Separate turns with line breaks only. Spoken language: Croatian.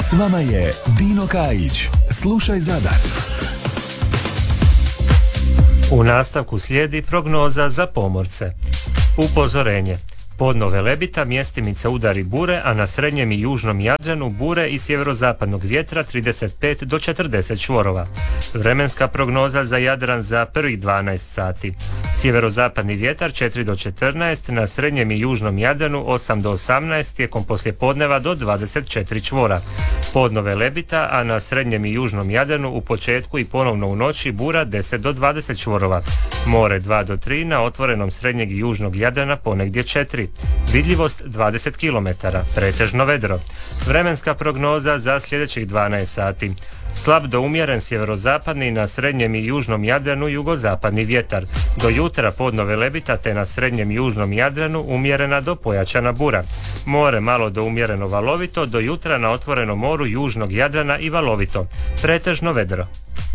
S vama je Dino Kajić. Slušaj Zadar.
U nastavku slijedi prognoza za pomorce. Upozorenje. Podno Velebita mjestimice udari bure, a na srednjem i južnom Jadranu bure i sjeverozapadnog vjetra 35 do 40 čvorova. Vremenska prognoza za Jadran za prvih 12 sati. Sjeverozapadni vjetar 4 do 14, na srednjem i južnom Jadranu 8 do 18, tijekom poslijepodneva do 24 čvora. Podno Velebita, a na srednjem i južnom Jadranu u početku i ponovno u noći bura 10 do 20 čvorova. More 2 do 3, na otvorenom srednjeg i južnog Jadrana ponegdje 4. Vidljivost 20 km, pretežno vedro. Vremenska prognoza za sljedećih 12 sati. Slab do umjeren sjeverozapadni, na srednjem i južnom Jadranu jugozapadni vjetar. Do jutra podno Velebita, te na srednjem i južnom Jadranu umjerena do pojačana bura. More malo do umjereno valovito, do jutra na otvorenom moru južnog Jadrana i valovito. Pretežno vedro.